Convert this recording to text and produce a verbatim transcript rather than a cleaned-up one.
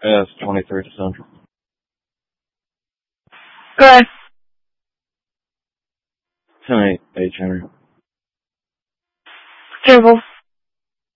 Yeah, it's twenty-third Central. Good. ten eight, H. Henry. Jibble.